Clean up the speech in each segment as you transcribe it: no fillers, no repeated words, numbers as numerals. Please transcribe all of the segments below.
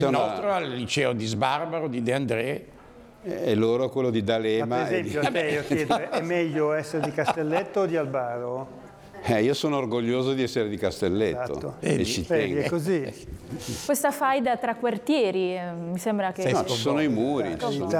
Il nostro al liceo di Sbarbaro, di De André. E loro quello di D'Alema. Ma per esempio, a te io chiedo, è meglio essere di Castelletto o di Albaro? Io sono orgoglioso di essere di Castelletto. Esatto. E ci tengo. È così. Questa faida tra quartieri, mi sembra che... No, ci sono i muri.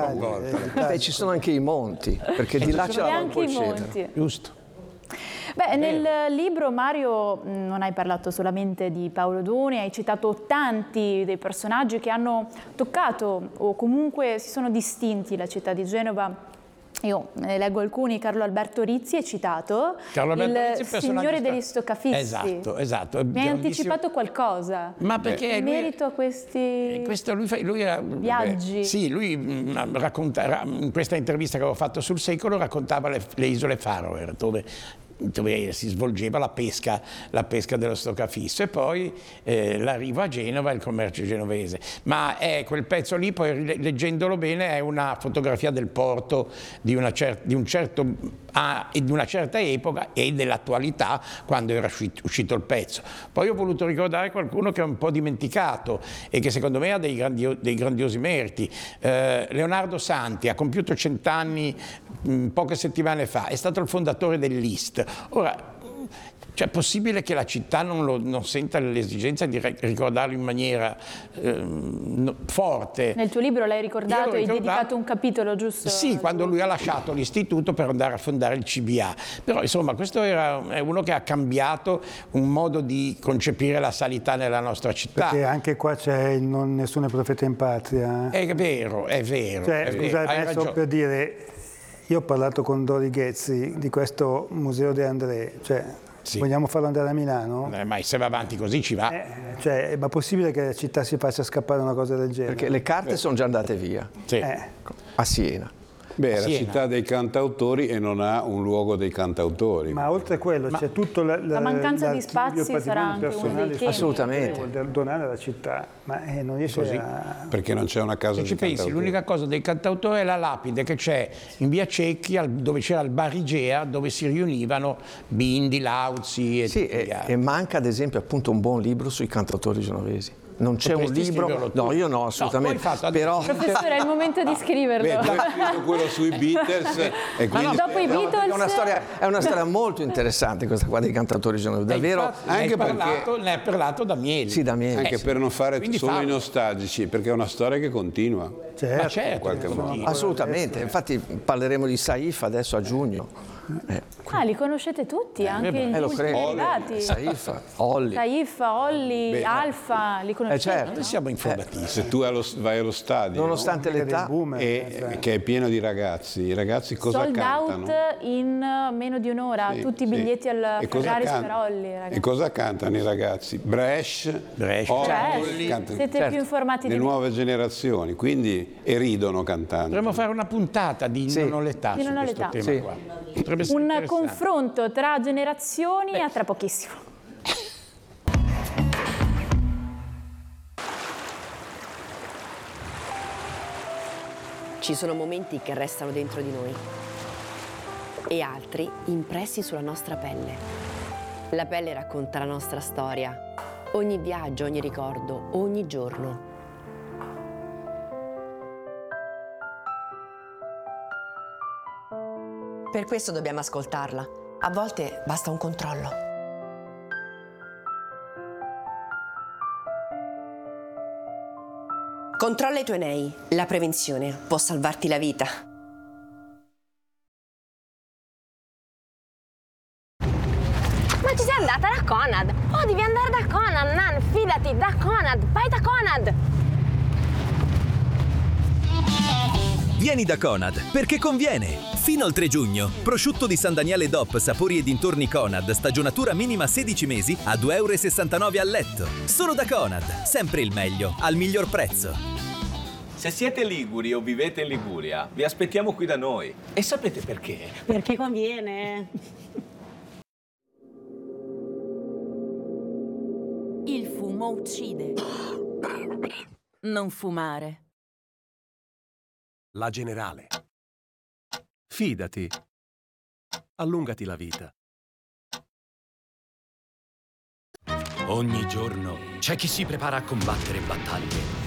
Ci sono anche i monti, perché di là c'è la anche i monti. Giusto. Beh, nel libro, Mario, non hai parlato solamente di Paolo Doni, hai citato tanti dei personaggi che hanno toccato o comunque si sono distinti la città di Genova. Io ne leggo alcuni. Carlo Alberto Rizzi è citato, il signore degli stoccafissi. Esatto. Mi hai anticipato qualcosa? Ma perché in merito a questi viaggi? Sì, lui racconta, in questa intervista che avevo fatto sul Secolo, raccontava le isole Faroe, dove si svolgeva la pesca dello stoccafisso, e poi l'arrivo a Genova e il commercio genovese. Ma quel pezzo lì, poi leggendolo bene, è una fotografia del porto di una certa epoca e dell'attualità, quando era uscito il pezzo. Poi ho voluto ricordare qualcuno che è un po' dimenticato e che secondo me ha dei grandiosi meriti. Leonardo Santi ha compiuto 100 anni poche settimane fa, è stato il fondatore dell'IST. Ora, cioè, è possibile che la città non senta l'esigenza di ricordarlo in maniera forte? Nel tuo libro l'hai ricordato, hai dedicato un capitolo, giusto? Sì, quando lui ha lasciato l'istituto per andare a fondare il CBA. Però insomma, questo è uno che ha cambiato un modo di concepire la sanità nella nostra città. Perché anche qua c'è il non nessuno è profeta in patria. È vero. Cioè, scusate, adesso per dire, io ho parlato con Dori Ghezzi di questo museo De André, cioè... Sì. Vogliamo farlo andare a Milano? Ma se va avanti così ci va. Ma è possibile che la città si faccia scappare una cosa del genere? Perché le carte sono già andate via. Sì. A Siena. È la città dei cantautori e non ha un luogo dei cantautori. Ma oltre a quello c'è tutto la mancanza di spazi sarà anche uno dei temi. Assolutamente. Vuol donare alla città, ma non riesce a... Perché non c'è una casa dei cantautori. Se ci pensi, l'unica cosa dei cantautori è la lapide che c'è in via Cecchi, dove c'era il Bar Igea, dove si riunivano Bindi, Lauzi e manca ad esempio appunto un buon libro sui cantautori genovesi. Non c'è un libro, no, io no, assolutamente. Però... Professore, è il momento di scriverlo. Beh, tu hai scritto quello sui Beatles. E quindi... dopo i Beatles... È una storia molto interessante questa qua dei cantautori genovesi, davvero. Anche ne ha parlato Damieli. Sì, Damieli. Anche per non fare solo i nostalgici, perché è una storia che continua. Certo, qualche modo. Assolutamente, infatti parleremo di Saif adesso a giugno. Li conoscete tutti, anche gli ultimi arrivati. Saif, Olli, Alfa, li conoscete? Certo. Noi siamo informatissimi. Se tu vai allo stadio, nonostante l'età, che è pieno di ragazzi, i ragazzi cosa Sold cantano? out in meno di un'ora, tutti i biglietti al Ferrari Scarolli. E cosa cantano i ragazzi? Bresh, siete più informati di le me. nuove generazioni, quindi ridono cantando. Dovremmo fare una puntata di Non ho l'età su questo tema qua. Un confronto tra generazioni a tra pochissimo. Ci sono momenti che restano dentro di noi e altri impressi sulla nostra pelle. La pelle racconta la nostra storia, ogni viaggio, ogni ricordo, ogni giorno. Per questo dobbiamo ascoltarla. A volte basta un controllo. Controlla i tuoi nei. La prevenzione può salvarti la vita. Ma ci sei andata da Conad? Oh, devi andare da Conad, Nan, fidati, da Conad, vai da Conad! Vieni da Conad, perché conviene! Fino al 3 giugno, prosciutto di San Daniele DOP, sapori e dintorni Conad, stagionatura minima 16 mesi a 2,69 € al letto. Solo da Conad, sempre il meglio, al miglior prezzo. Se siete liguri o vivete in Liguria, vi aspettiamo qui da noi. E sapete perché? Perché conviene. Il fumo uccide. Non fumare. La Generale. Fidati. Allungati la vita. Ogni giorno c'è chi si prepara a combattere battaglie